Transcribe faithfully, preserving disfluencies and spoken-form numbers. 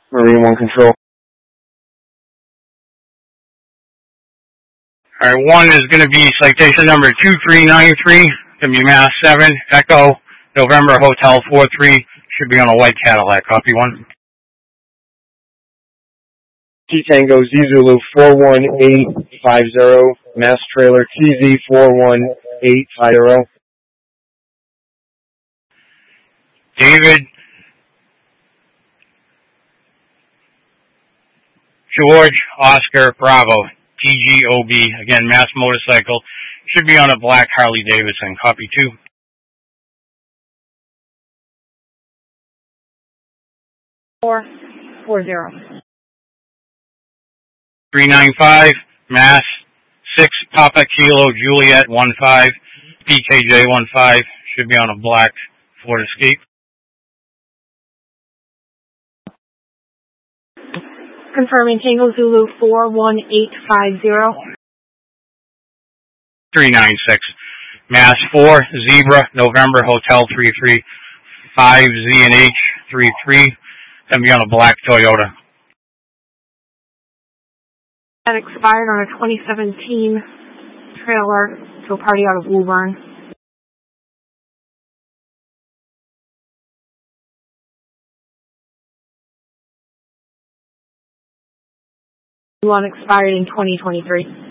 Marine One Control. All right, one is going to be citation number two three nine three. Going to be Mass seven, Echo, November, Hotel four three. Should be on a white Cadillac. Copy one. T Tango Z Zulu four one eight five zero. Mass Trailer T Z four one eight five zero. David George Oscar Bravo, T G O B, again, Mass Motorcycle, should be on a black Harley Davidson. Copy two. Four, four zero. three nine five, Mass, six Papa Kilo Juliet one five, P K J one five, should be on a black Ford Escape. Confirming Tango Zulu four one eight five zero. three nine six, Mass four, Zebra, November, Hotel three three, five Z and H three three, going to be on a black Toyota. That expired on a twenty seventeen trailer to a party out of Woburn. One expired in twenty twenty-three.